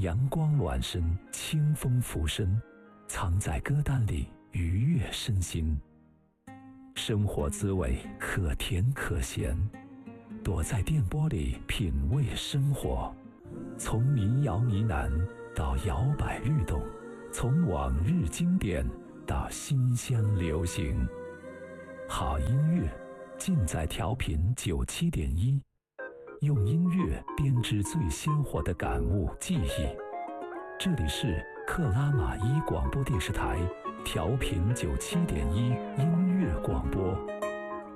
阳光暖身，清风拂身，藏在歌单里愉悦身心。生活滋味可甜可咸，躲在电波里品味生活。从民谣呢喃到摇摆律动，从往日经典到新鲜流行，好音乐尽在调频97.1，用音乐编织最鲜活的感悟记忆。这里是克拉玛依广播电视台调频97.1音乐广播。